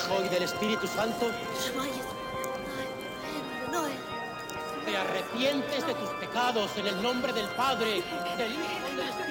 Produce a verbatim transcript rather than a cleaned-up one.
Hijo y del Espíritu Santo? Te arrepientes de tus pecados en el nombre del Padre, del Hijo y del Espíritu Santo.